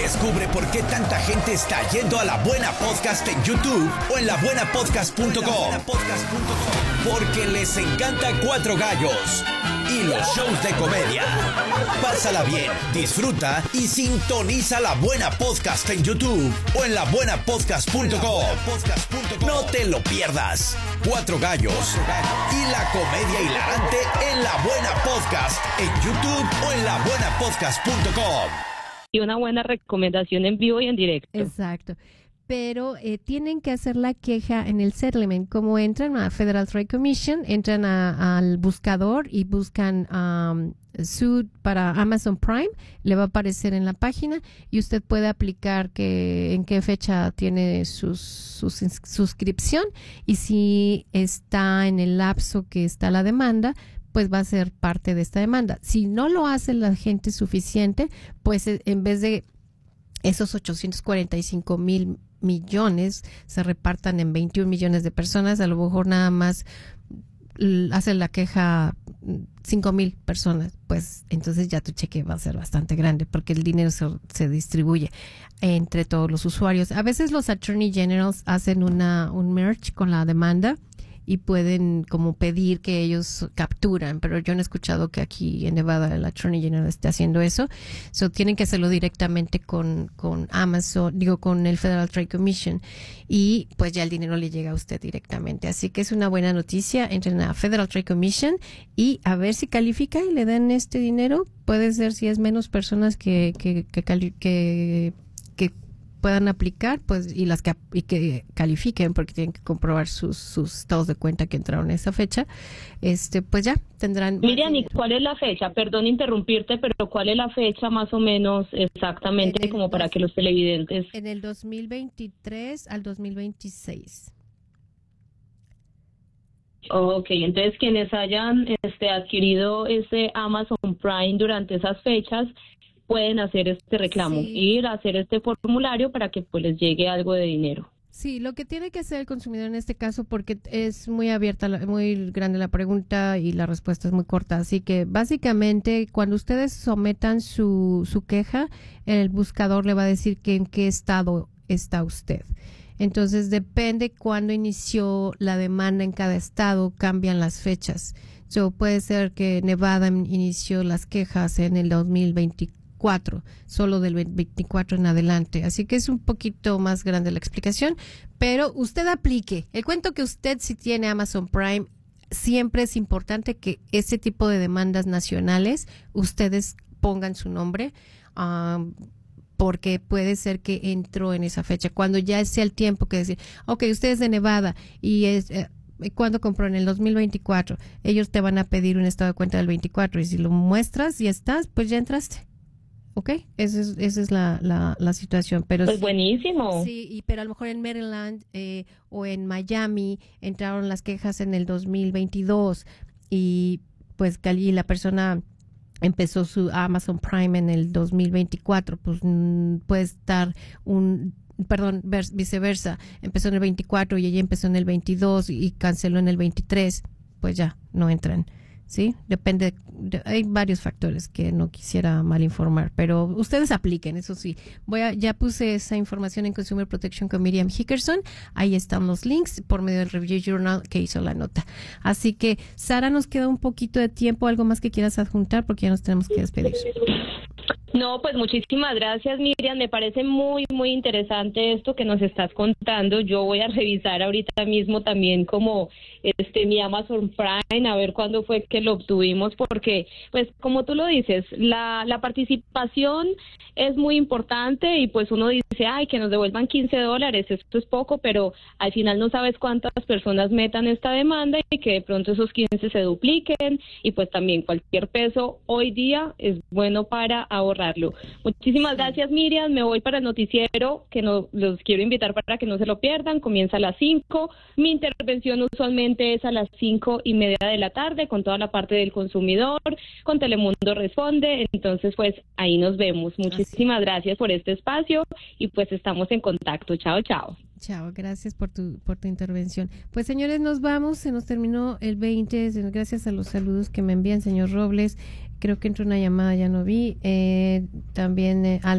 Descubre por qué tanta gente está yendo a La Buena Podcast en YouTube o en labuenapodcast.com. Porque les encanta Cuatro Gallos y los shows de comedia. Pásala bien, disfruta y sintoniza La Buena Podcast en YouTube o en labuenapodcast.com. No te lo pierdas. Cuatro Gallos y la comedia hilarante en La Buena Podcast en YouTube o en labuenapodcast.com. Y una buena recomendación en vivo y en directo. Exacto. Pero tienen que hacer la queja en el settlement. Como entran a Federal Trade Commission, entran al buscador y buscan suit para Amazon Prime, le va a aparecer en la página y usted puede aplicar en qué fecha tiene su suscripción, y si está en el lapso que está la demanda, pues va a ser parte de esta demanda. Si no lo hace la gente suficiente, pues en vez de esos 845 mil millones se repartan en 21 millones de personas, a lo mejor nada más hacen la queja 5,000 personas, pues entonces ya tu cheque va a ser bastante grande porque el dinero se distribuye entre todos los usuarios. A veces los Attorney Generals hacen un merge con la demanda y pueden como pedir que ellos capturan, pero yo no he escuchado que aquí en Nevada el Attorney General esté haciendo eso. Tienen que hacerlo directamente con Amazon, con el Federal Trade Commission, y pues ya el dinero le llega a usted directamente. Así que es una buena noticia. Entren a Federal Trade Commission y a ver si califica y le dan este dinero. Puede ser, si es menos personas que puedan aplicar, pues, y que califiquen, porque tienen que comprobar sus estados de cuenta que entraron en esa fecha, pues ya tendrán. Miriam, ¿y cuál es la fecha? Perdón interrumpirte, pero ¿cuál es la fecha más o menos exactamente, como para que los televidentes? En el 2023 al 2026. Ok, entonces quienes hayan adquirido ese Amazon Prime durante esas fechas pueden hacer este reclamo, ir a hacer este formulario para que pues les llegue algo de dinero. Sí, lo que tiene que hacer el consumidor en este caso, porque es muy abierta, muy grande la pregunta y la respuesta es muy corta, así que básicamente cuando ustedes sometan su queja, el buscador le va a decir que en qué estado está usted. Entonces depende cuándo inició la demanda en cada estado, cambian las fechas. Puede ser que Nevada inició las quejas en el 2024, solo del 24 en adelante. Así que es un poquito más grande la explicación, pero usted aplique. El cuento que usted, si tiene Amazon Prime, siempre es importante que ese tipo de demandas nacionales ustedes pongan su nombre, porque puede ser que entró en esa fecha. Cuando ya sea el tiempo que decir, ok, usted es de Nevada y cuando compró en el 2024, ellos te van a pedir un estado de cuenta del 24 y si lo muestras y estás, pues ya entraste. ¿Ok? Esa es la situación. Pero pues buenísimo. Sí, pero a lo mejor en Maryland o en Miami entraron las quejas en el 2022 y pues la persona empezó su Amazon Prime en el 2024, pues puede estar viceversa, empezó en el 24 y ella empezó en el 22 y canceló en el 23, pues ya no entran. Sí, depende, hay varios factores que no quisiera mal informar, pero ustedes apliquen, eso sí. Ya puse esa información en Consumer Protection con Miriam Hickerson, ahí están los links por medio del Review Journal que hizo la nota. Así que, Sara, nos queda un poquito de tiempo, algo más que quieras adjuntar porque ya nos tenemos que despedir. No, pues muchísimas gracias, Miriam. Me parece muy, muy interesante esto que nos estás contando. Yo voy a revisar ahorita mismo también como mi Amazon Prime, a ver cuándo fue que lo obtuvimos, porque, pues, como tú lo dices, la participación es muy importante y pues uno dice, ay, que nos devuelvan $15, esto es poco, pero al final no sabes cuántas personas metan esta demanda y que de pronto esos 15 se dupliquen, y pues también cualquier peso hoy día es bueno para ahorrarlo. Muchísimas gracias, Miriam. Me voy para el noticiero, que los quiero invitar para que no se lo pierdan. Comienza a las 5. Mi intervención usualmente es a las 5:30 de la tarde con toda la parte del consumidor, con Telemundo Responde. Entonces, pues ahí nos vemos. Muchísimas gracias por este espacio y pues estamos en contacto. Chao, chao. Chao, gracias por tu intervención. Pues señores, nos vamos, se nos terminó el 20, gracias a los saludos que me envían, señor Robles. Creo que entró una llamada, ya no vi. También